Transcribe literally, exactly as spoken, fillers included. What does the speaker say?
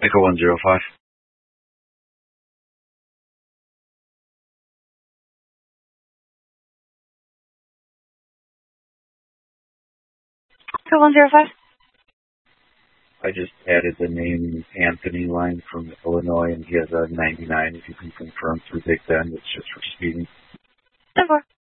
Echo one zero five. Echo one zero five. I just added the name Anthony line from Illinois, and he has a ninety-nine. If you can confirm through Big Bend, it's just for speeding. ten four.